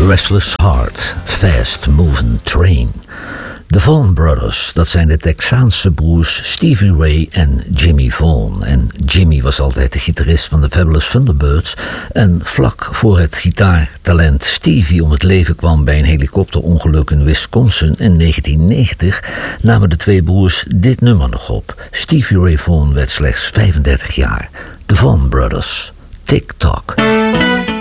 Restless Heart, Fast Moving Train. De Vaughan Brothers, dat zijn de Texaanse broers Stevie Ray en Jimmy Vaughan. En Jimmy was altijd de gitarist van de Fabulous Thunderbirds. En vlak voor het gitaartalent Stevie om het leven kwam bij een helikopterongeluk in Wisconsin in 1990... namen de twee broers dit nummer nog op. Stevie Ray Vaughan werd slechts 35 jaar. De Vaughan Brothers, Tick Tock.